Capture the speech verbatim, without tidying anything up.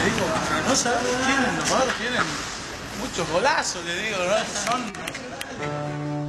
digo, pero no sabemos, tienen, no, tienen muchos golazos, le digo, ¿no? Son...